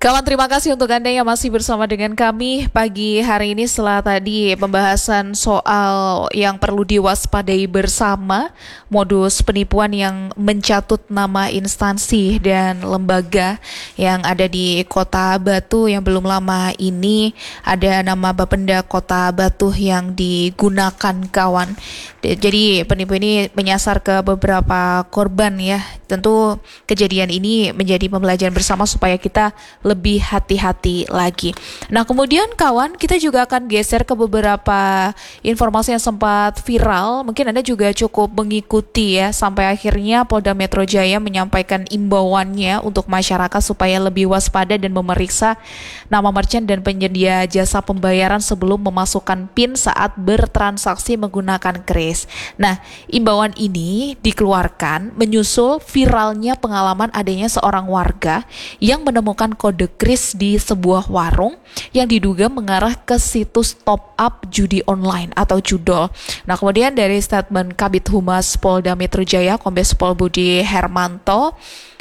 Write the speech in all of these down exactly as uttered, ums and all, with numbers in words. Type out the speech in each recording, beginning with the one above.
Kawan, terima kasih untuk Anda yang masih bersama dengan kami pagi hari ini setelah tadi pembahasan soal yang perlu diwaspadai bersama, modus penipuan yang mencatut nama instansi dan lembaga yang ada di Kota Batu yang belum lama ini ada nama Bapenda Kota Batu yang digunakan kawan. Jadi penipu ini menyasar ke beberapa korban ya. Tentu kejadian ini menjadi pembelajaran bersama supaya kita lebih hati-hati lagi. Nah, kemudian kawan, kita juga akan geser ke beberapa informasi yang sempat viral. Mungkin Anda juga cukup mengikuti ya, sampai akhirnya Polda Metro Jaya menyampaikan imbauannya untuk masyarakat supaya lebih waspada dan memeriksa nama merchant dan penyedia jasa pembayaran sebelum memasukkan PIN saat bertransaksi menggunakan kris. Nah, imbauan ini dikeluarkan menyusul viralnya pengalaman adanya seorang warga yang menemukan kode kris di sebuah warung yang diduga mengarah ke situs top up judi online atau judol. Nah, kemudian dari statement Kabid Humas Polda Metro Jaya, Kombes Pol Budi Hermanto,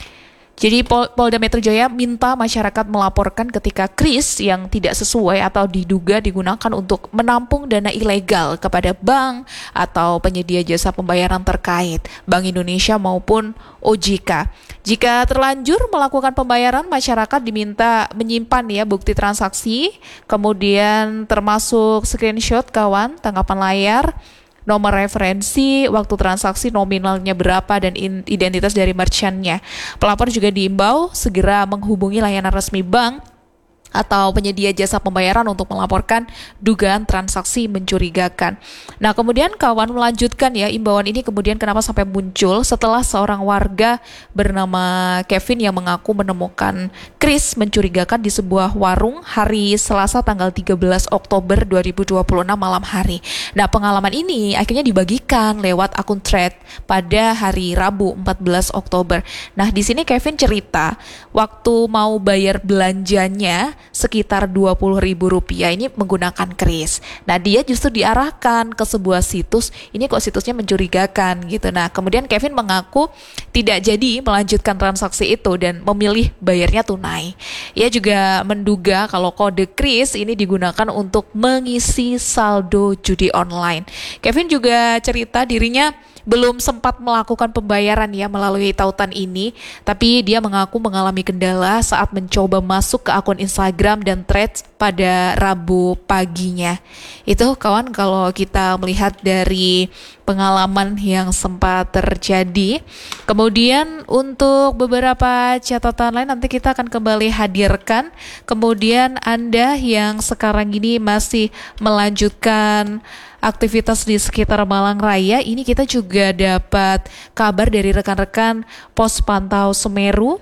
jadi Pol- Polda Metro Jaya minta masyarakat melaporkan ketika kris yang tidak sesuai atau diduga digunakan untuk menampung dana ilegal kepada bank atau penyedia jasa pembayaran terkait, Bank Indonesia maupun O J K. Jika terlanjur melakukan pembayaran, masyarakat diminta menyimpan ya bukti transaksi, kemudian termasuk screenshot kawan, tangkapan layar, nomor referensi, waktu transaksi, nominalnya berapa, dan identitas dari merchantnya. Pelapor juga diimbau segera menghubungi layanan resmi bank atau penyedia jasa pembayaran untuk melaporkan dugaan transaksi mencurigakan. Nah, kemudian kawan melanjutkan ya, imbauan ini kemudian kenapa sampai muncul setelah seorang warga bernama Kevin yang mengaku menemukan kris mencurigakan di sebuah warung hari Selasa tanggal tiga belas Oktober dua ribu dua puluh enam malam hari. Nah, pengalaman ini akhirnya dibagikan lewat akun thread pada hari Rabu empat belas Oktober. Nah, di sini Kevin cerita waktu mau bayar belanjanya sekitar dua puluh ribu rupiah ini menggunakan kris. Nah, dia justru diarahkan ke sebuah situs, ini kok situsnya mencurigakan gitu. Nah, kemudian Kevin mengaku tidak jadi melanjutkan transaksi itu dan memilih bayarnya tunai. Ia juga menduga kalau kode kris ini digunakan untuk mengisi saldo judi online. Kevin juga cerita dirinya belum sempat melakukan pembayaran ya melalui tautan ini, tapi dia mengaku mengalami kendala saat mencoba masuk ke akun Instagram dan Threads pada Rabu paginya. Itu kawan, kalau kita melihat dari pengalaman yang sempat terjadi. Kemudian untuk beberapa catatan lain nanti kita akan kembali hadirkan. Kemudian Anda yang sekarang ini masih melanjutkan aktivitas di sekitar Malang Raya, ini kita juga dapat kabar dari rekan-rekan Pos Pantau Semeru.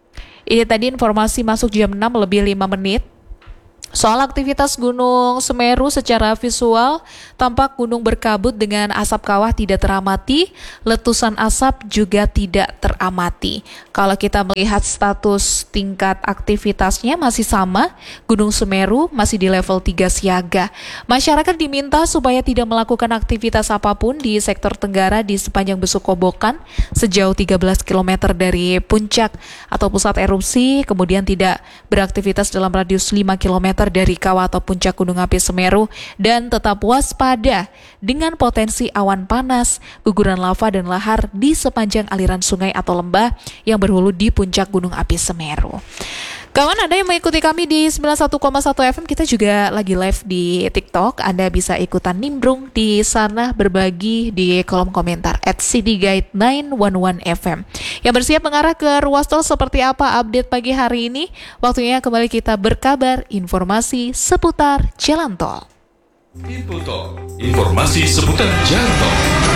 Ini tadi informasi masuk jam enam lebih lima menit. Soal aktivitas Gunung Semeru secara visual, tampak gunung berkabut dengan asap kawah tidak teramati, letusan asap juga tidak teramati. Kalau kita melihat status tingkat aktivitasnya masih sama, Gunung Semeru masih di level tiga siaga. Masyarakat diminta supaya tidak melakukan aktivitas apapun di sektor tenggara di sepanjang Besuk Kobokan sejauh tiga belas kilometer dari puncak atau pusat erupsi, kemudian tidak beraktivitas dalam radius lima kilometer dari kawah atau puncak Gunung Api Semeru, dan tetap waspada dengan potensi awan panas, guguran lava dan lahar di sepanjang aliran sungai atau lembah yang berhulu di puncak Gunung Api Semeru. Kawan, Anda yang mengikuti kami di sembilan puluh satu koma satu F M, kita juga lagi live di TikTok. Anda bisa ikutan nimbrung di sana, berbagi di kolom komentar at cityguide sembilan satu satu F M. Yang bersiap mengarah ke ruas tol, seperti apa update pagi hari ini? Waktunya kembali kita berkabar informasi seputar jalan tol. Info Tol, informasi seputar jalan tol.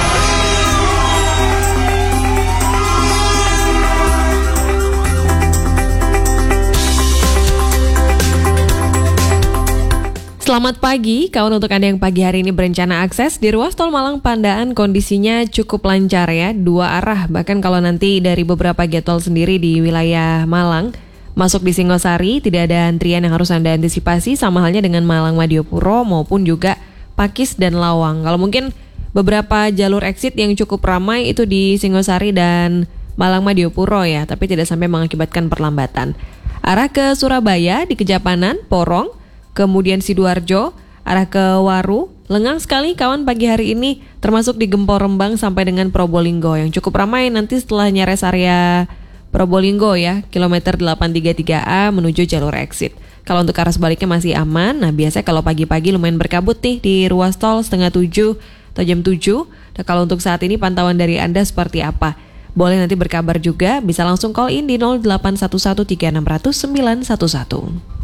Selamat pagi, kawan. Untuk Anda yang pagi hari ini berencana akses di ruas tol Malang Pandaan, kondisinya cukup lancar ya, dua arah. Bahkan kalau nanti dari beberapa gate tol sendiri di wilayah Malang, masuk di Singosari tidak ada antrian yang harus Anda antisipasi, sama halnya dengan Malang Madiopuro maupun juga Pakis dan Lawang. Kalau mungkin beberapa jalur exit yang cukup ramai itu di Singosari dan Malang Madiopuro ya, tapi tidak sampai mengakibatkan perlambatan. Arah ke Surabaya di Kejapanan, Porong, kemudian Sidoarjo, arah ke Waru. Lengang sekali kawan pagi hari ini, termasuk di Gempol Rembang sampai dengan Probolinggo yang cukup ramai nanti setelahnya rest area Probolinggo ya, kilometer delapan tiga tiga A menuju jalur exit. Kalau untuk arah sebaliknya masih aman, nah biasanya kalau pagi-pagi lumayan berkabut nih di ruas tol setengah tujuh atau jam tujuh. Nah kalau untuk saat ini pantauan dari Anda seperti apa? Boleh nanti berkabar juga, bisa langsung call in di nol delapan satu satu tiga enam nol nol sembilan satu satu.